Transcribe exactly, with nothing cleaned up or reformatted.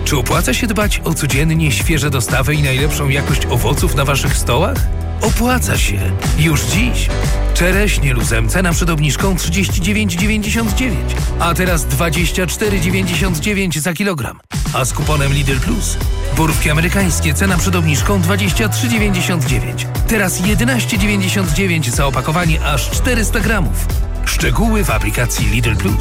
Czy opłaca się dbać o codziennie świeże dostawy i najlepszą jakość owoców na waszych stołach? Opłaca się. Już dziś. Czereśnie luzem cena przed obniżką trzydzieści dziewięć dziewięćdziesiąt dziewięć, a teraz dwadzieścia cztery dziewięćdziesiąt dziewięć za kilogram. A z kuponem Lidl Plus borówki amerykańskie cena przed obniżką dwadzieścia trzy dziewięćdziesiąt dziewięć. Teraz jedenaście dziewięćdziesiąt dziewięć za opakowanie aż czterysta gramów. Szczegóły w aplikacji Lidl Plus.